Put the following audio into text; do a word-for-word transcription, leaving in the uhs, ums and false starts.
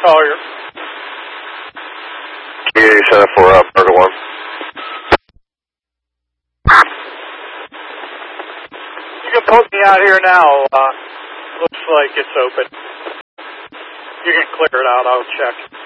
Collier. Community Center for uh, Burger One. You can poke me out here now. Uh, looks like it's open. You can clear it out. I'll check.